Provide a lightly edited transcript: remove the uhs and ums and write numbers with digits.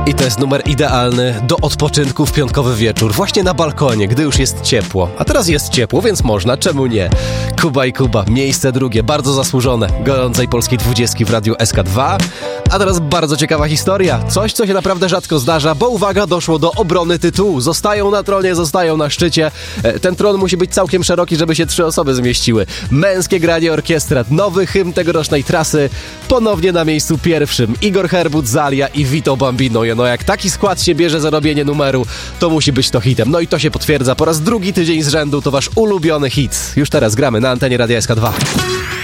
I to jest numer idealny do odpoczynku w piątkowy wieczór, właśnie na balkonie, gdy już jest ciepło. A teraz jest ciepło, więc można, czemu nie? Kuba i Kuba, miejsce drugie, bardzo zasłużone, gorącej polskiej 20 w Radiu SK2. A teraz bardzo ciekawa historia, coś, co się naprawdę rzadko zdarza, bo uwaga, doszło do obrony tytułu. Zostają na tronie, zostają na szczycie. Ten tron musi być całkiem szeroki, żeby się 3 osoby zmieściły. Męskie granie orkiestrat, nowy hymn tegorocznej trasy, ponownie na miejscu pierwszym. Igor Herbut, Zalia i Vito Bambino. No jak taki skład się bierze za robienie numeru, to musi być to hitem. No i to się potwierdza. Po raz drugi tydzień z rzędu to wasz ulubiony hit. Już teraz gramy na antenie Radia SK2.